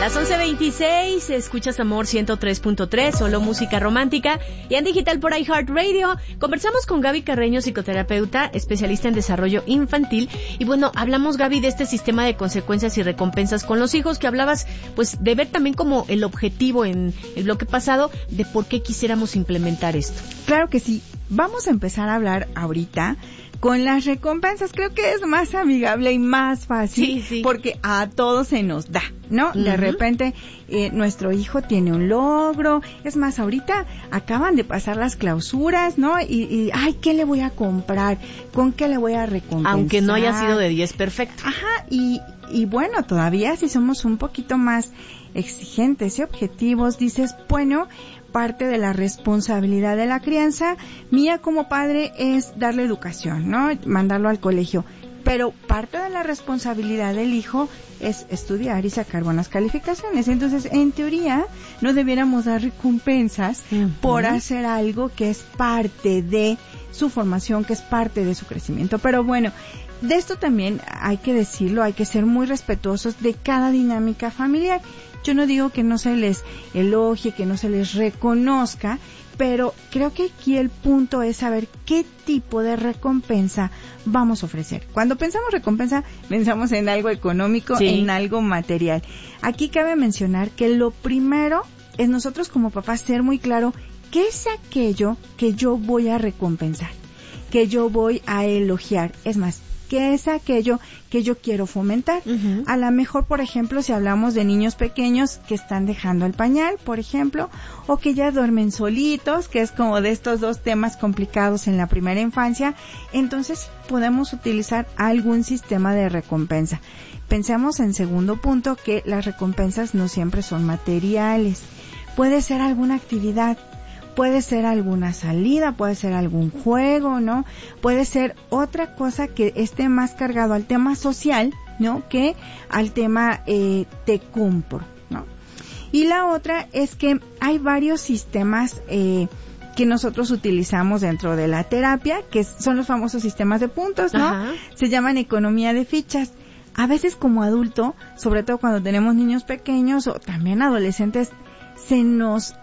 Las 11:26, escuchas Amor 103.3, solo música romántica, y en digital por iHeartRadio. Conversamos con Gaby Carreño, psicoterapeuta, especialista en desarrollo infantil. Y bueno, hablamos, Gaby, de este sistema de consecuencias y recompensas con los hijos, que hablabas, pues, de ver también como el objetivo en el bloque pasado de por qué quisiéramos implementar esto. Claro que sí. Vamos a empezar a hablar ahorita con las recompensas. Creo que es más amigable y más fácil, sí. Porque a todos se nos da, ¿no? De repente nuestro hijo tiene un logro. Es más, ahorita acaban de pasar las clausuras, ¿no? Y ay, ¿qué le voy a comprar? ¿Con qué le voy a recompensar? Aunque no haya sido de 10 perfecto. Ajá, y bueno, todavía si somos un poquito más exigentes y objetivos, dices, bueno, parte de la responsabilidad de la crianza mía como padre es darle educación, ¿no? Mandarlo al colegio. Pero parte de la responsabilidad del hijo es estudiar y sacar buenas calificaciones. Entonces, en teoría, no debiéramos dar recompensas por hacer algo que es parte de su formación, que es parte de su crecimiento. Pero bueno, de esto también hay que decirlo, hay que ser muy respetuosos de cada dinámica familiar. Yo no digo que no se les elogie, que no se les reconozca, pero creo que aquí el punto es saber qué tipo de recompensa vamos a ofrecer. Cuando pensamos recompensa, pensamos en algo económico, sí, en algo material. Aquí cabe mencionar que lo primero es nosotros como papás ser muy claro qué es aquello que yo voy a recompensar, que yo voy a elogiar. Es más, ¿qué es aquello que yo quiero fomentar? A lo mejor, por ejemplo, si hablamos de niños pequeños que están dejando el pañal, por ejemplo, o que ya duermen solitos, que es como de estos dos temas complicados en la primera infancia, entonces podemos utilizar algún sistema de recompensa. Pensemos en segundo punto que las recompensas no siempre son materiales. Puede ser alguna actividad, puede ser alguna salida, puede ser algún juego, ¿no? Puede ser otra cosa que esté más cargado al tema social, ¿no? Que al tema te compro, ¿no? Y la otra es que hay varios sistemas que nosotros utilizamos dentro de la terapia, que son los famosos sistemas de puntos, ¿no? Ajá. Se llaman economía de fichas. A veces como adulto, sobre todo cuando tenemos niños pequeños o también adolescentes, se nos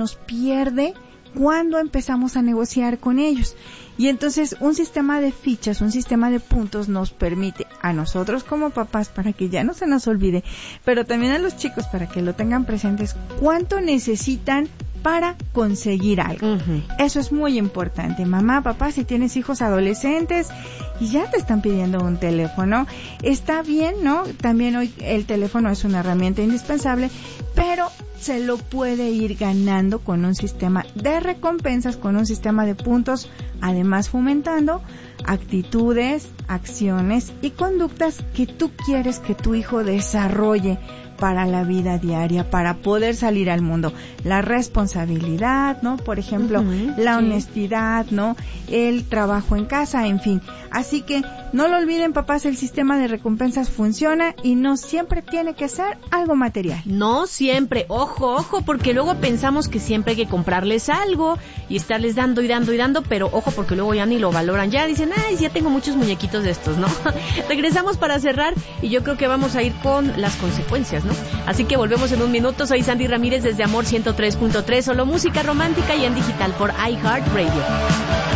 pierde cuando empezamos a negociar con ellos. Y entonces un sistema de fichas, un sistema de puntos nos permite a nosotros como papás, para que ya no se nos olvide, pero también a los chicos para que lo tengan presentes, cuánto necesitan para conseguir algo. Eso es muy importante. Mamá, papá, si tienes hijos adolescentes y ya te están pidiendo un teléfono, está bien, ¿no? También hoy el teléfono es una herramienta indispensable, pero se lo puede ir ganando con un sistema de recompensas, con un sistema de puntos, además fomentando actitudes, acciones y conductas que tú quieres que tu hijo desarrolle para la vida diaria, para poder salir al mundo. La responsabilidad, ¿no? Por ejemplo, la honestidad, ¿no? El trabajo en casa, en fin. Así que no lo olviden, papás, el sistema de recompensas funciona y no siempre tiene que ser algo material. No siempre. Ojo, porque luego pensamos que siempre hay que comprarles algo y estarles dando y dando y dando, pero ojo, porque luego ya ni lo valoran. Ya dicen, ay, ya tengo muchos muñequitos de estos, ¿no? Regresamos para cerrar y yo creo que vamos a ir con las consecuencias, ¿no? Así que volvemos en un minuto. Soy Sandy Ramírez desde Amor 103.3, solo música romántica y en digital por iHeartRadio.